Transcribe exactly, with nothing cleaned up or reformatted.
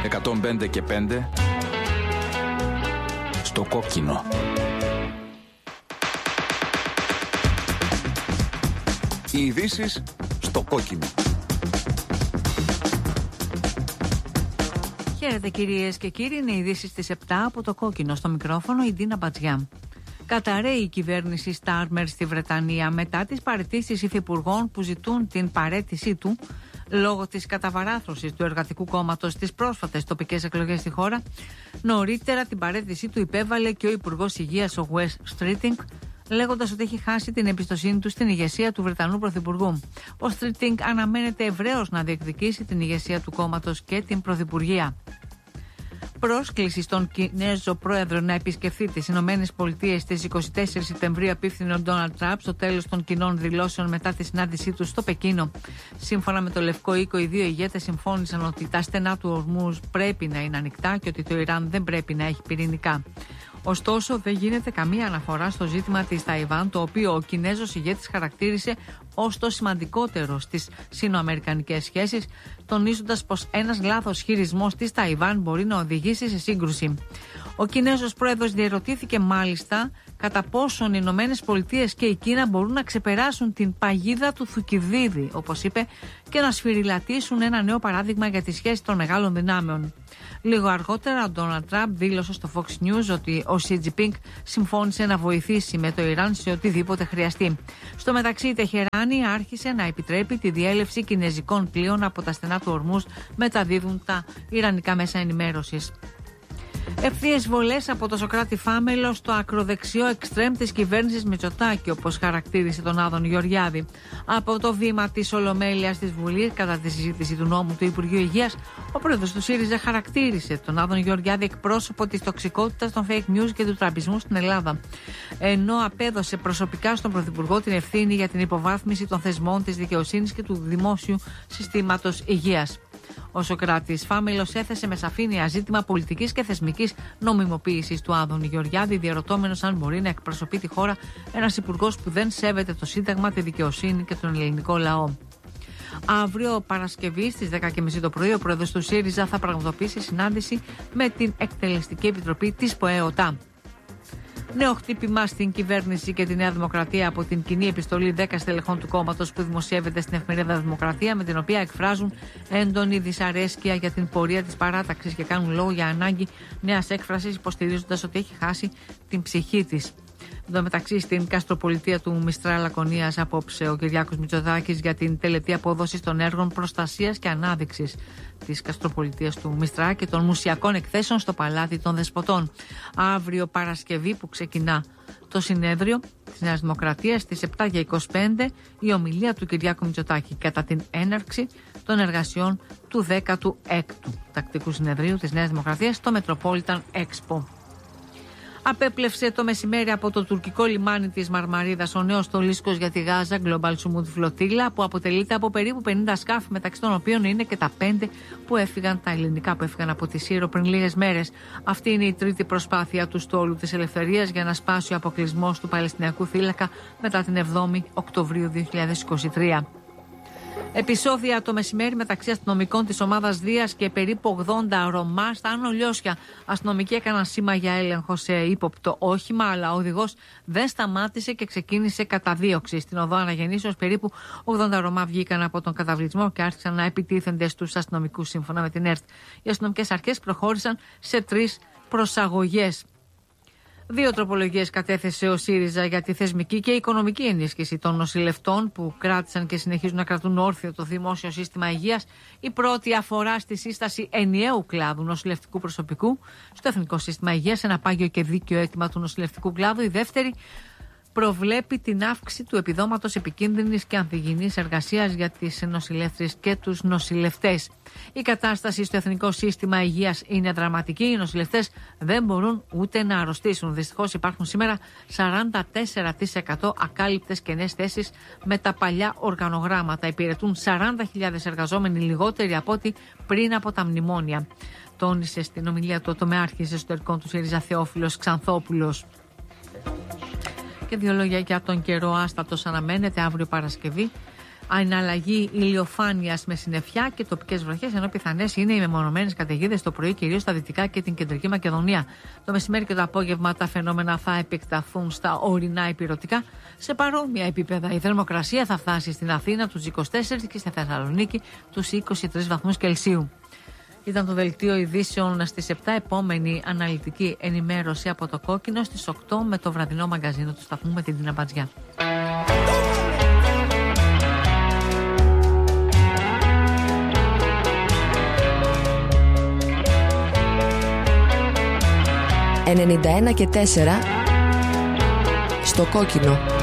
εκατόν πέντε και πέντε στο κόκκινο. Οι ειδήσεις στο κόκκινο. Χαίρετε κυρίες και κύριοι, είναι οι ειδήσεις στις επτά από το κόκκινο. Στο μικρόφωνο η Ντίνα Μπατζιά. Καταραίει η κυβέρνηση Στάρμερ στη Βρετανία μετά τις παραιτήσεις υφυπουργών που ζητούν την παραίτησή του λόγω της καταβαράθρωσης του Εργατικού Κόμματος στις πρόσφατες τοπικές εκλογές στη χώρα. Νωρίτερα την παραίτησή του υπέβαλε και ο Υπουργός Υγείας ο Wes Streeting, λέγοντας ότι έχει χάσει την εμπιστοσύνη του στην ηγεσία του Βρετανού Πρωθυπουργού. Ο Streeting αναμένεται ευρέως να διεκδικήσει την ηγεσία του κόμματος και την Πρωθυπουργία. Πρόσκληση στον Κινέζο πρόεδρο να επισκεφθεί τις Ηνωμένες Πολιτείες στις είκοσι τέσσερις Σεπτεμβρίου απίφθινε ο Ντόναλντ Τραμπ στο τέλος των κοινών δηλώσεων μετά τη συνάντησή του στο Πεκίνο. Σύμφωνα με το Λευκό Οίκο, οι δύο ηγέτες συμφώνησαν ότι τα στενά του ορμούς πρέπει να είναι ανοιχτά και ότι το Ιράν δεν πρέπει να έχει πυρηνικά. Ωστόσο, δεν γίνεται καμία αναφορά στο ζήτημα της Ταϊβάν, το οποίο ο Κινέζος ηγέτης χαρακτήρισε ως το σημαντικότερο στις σινοαμερικανικές σχέσεις, τονίζοντας πως ένας λάθος χειρισμός της Ταϊβάν μπορεί να οδηγήσει σε σύγκρουση. Ο Κινέζος πρόεδρος διερωτήθηκε μάλιστα κατά πόσον οι Ηνωμένες Πολιτείες και η Κίνα μπορούν να ξεπεράσουν την παγίδα του Θουκυδίδη, όπως είπε, και να σφυριλατήσουν ένα νέο παράδειγμα για τη σχέση των μεγάλων δυνάμεων. Λίγο αργότερα, ο Ντόναλντ Τραμπ δήλωσε στο Fox News ότι ο Σι Τζινπίνγκ συμφώνησε να βοηθήσει με το Ιράν σε οτιδήποτε χρειαστεί. Στο μεταξύ, η Τεχεράνη άρχισε να επιτρέπει τη διέλευση κινέζικων πλοίων από τα στενά του ορμούς, μεταδίδουν τα ιρανικά μέσα ενημέρωσης. Ευθείες βολές από το Σωκράτη Φάμελο στο ακροδεξιό εξτρέμ της κυβέρνησης Μητσοτάκη, όπως χαρακτήρισε τον Άδων Γεωργιάδη. Από το βήμα της Ολομέλειας της Βουλής, κατά τη συζήτηση του νόμου του Υπουργείου Υγείας, ο πρόεδρος του ΣΥΡΙΖΑ χαρακτήρισε τον Άδων Γεωργιάδη εκπρόσωπο της τοξικότητας των fake news και του τραμπισμού στην Ελλάδα. Ενώ απέδωσε προσωπικά στον Πρωθυπουργό την ευθύνη για την υποβάθμιση των θεσμών της δικαιοσύνης και του δημόσιου συστήματος υγείας. Ο Σωκράτης Φάμελος έθεσε με σαφήνεια ζήτημα πολιτικής και θεσμικής νομιμοποίησης του Άδωνη Γεωργιάδη, διαρωτώμενος αν μπορεί να εκπροσωπεί τη χώρα ένας υπουργός που δεν σέβεται το Σύνταγμα, τη δικαιοσύνη και τον ελληνικό λαό. Αύριο Παρασκευή στις δέκα και μισή το πρωί, ο πρόεδρος του ΣΥΡΙΖΑ θα πραγματοποιήσει συνάντηση με την Εκτελεστική Επιτροπή της ΠΟΕΟΤΑ. Νέο χτύπημα στην κυβέρνηση και τη Νέα Δημοκρατία από την κοινή επιστολή δέκα στελεχών του κόμματος που δημοσιεύεται στην εφημερίδα Δημοκρατία, με την οποία εκφράζουν έντονη δυσαρέσκεια για την πορεία της παράταξης και κάνουν λόγο για ανάγκη νέας έκφρασης, υποστηρίζοντας ότι έχει χάσει την ψυχή της. Εν τω μεταξύ, στην Καστροπολιτεία του Μιστρά Λακωνίας απόψε ο Κυριάκος Μητσοτάκης για την τελετή απόδοση των έργων προστασίας και ανάδειξης της Καστροπολιτείας του Μιστρά και των μουσιακών εκθέσεων στο Παλάτι των Δεσποτών. Αύριο Παρασκευή, που ξεκινά το συνέδριο της Νέας Δημοκρατίας στις επτά και είκοσι πέντε, η ομιλία του Κυριάκου Μητσοτάκη κατά την έναρξη των εργασιών του δέκατου έκτου Τακτικού Συνεδρίου της Νέας Δημοκρατίας στο Metropolitan Expo. Απέπλευσε το μεσημέρι από το τουρκικό λιμάνι της Μαρμαρίδας ο νέος στολίσκος για τη Γάζα, Global Sumud Flotilla, που αποτελείται από περίπου πενήντα σκάφη, μεταξύ των οποίων είναι και τα πέντε που έφυγαν, τα ελληνικά που έφυγαν από τη Σύρο πριν λίγες μέρες. Αυτή είναι η τρίτη προσπάθεια του στόλου της Ελευθερίας για να σπάσει ο αποκλεισμός του Παλαιστινιακού θύλακα μετά την εβδόμη Οκτωβρίου δύο χιλιάδες είκοσι τρία. Επεισόδια το μεσημέρι μεταξύ αστυνομικών της ομάδας Δίας και περίπου ογδόντα Ρωμά στα Άνω Λιώσια. Αστυνομικοί έκαναν σήμα για έλεγχο σε ύποπτο όχημα, αλλά ο οδηγός δεν σταμάτησε και ξεκίνησε καταδίωξη. Στην οδό Αναγεννήσεως περίπου ογδόντα Ρωμά βγήκαν από τον καταβλισμό και άρχισαν να επιτίθενται στους αστυνομικούς, σύμφωνα με την ΕΡΤ. Οι αστυνομικές αρχές προχώρησαν σε τρεις προσαγωγές. Δύο τροπολογίες κατέθεσε ο ΣΥΡΙΖΑ για τη θεσμική και οικονομική ενίσχυση των νοσηλευτών που κράτησαν και συνεχίζουν να κρατούν όρθιο το δημόσιο σύστημα υγείας. Η πρώτη αφορά στη σύσταση ενιαίου κλάδου νοσηλευτικού προσωπικού στο Εθνικό Σύστημα Υγείας, ένα πάγιο και δίκαιο αίτημα του νοσηλευτικού κλάδου. Η δεύτερη προβλέπει την αύξηση του επιδόματος επικίνδυνης και ανθυγιεινής εργασίας για τις νοσηλεύτριες και τους νοσηλευτές. Η κατάσταση στο Εθνικό Σύστημα Υγείας είναι δραματική. Οι νοσηλευτές δεν μπορούν ούτε να αρρωστήσουν. Δυστυχώς υπάρχουν σήμερα σαράντα τέσσερα τοις εκατό ακάλυπτες κενές θέσεις με τα παλιά οργανογράμματα. Υπηρετούν σαράντα χιλιάδες εργαζόμενοι λιγότεροι από ό,τι πριν από τα μνημόνια. Τόνισε στην ομιλία του ο τομεάρχης εσωτερικών του ΣΥΡΙΖΑ Θεόφιλος Ξανθόπουλος. Και δύο λόγια για τον καιρό. Άστατος αναμένεται αύριο Παρασκευή. Αναλλαγή ηλιοφάνειας με συννεφιά και τοπικές βροχές, ενώ πιθανές είναι οι μεμονωμένες καταιγίδες το πρωί, κυρίως στα δυτικά και την κεντρική Μακεδονία. Το μεσημέρι και το απόγευμα τα φαινόμενα θα επεκταθούν στα ορεινά ηπειρωτικά σε παρόμοια επίπεδα. Η θερμοκρασία θα φτάσει στην Αθήνα τους είκοσι τέσσερα και στη Θεσσαλονίκη τους είκοσι τρεις βαθμούς Κελσίου. Ήταν το δελτίο ειδήσεων στις επτά. Επόμενη αναλυτική ενημέρωση από το Κόκκινο στις οκτώ με το βραδινό μαγκαζίνο του σταθμού με την Τίνα Μπατζιά. ενενήντα ένα και τέσσερα στο Κόκκινο.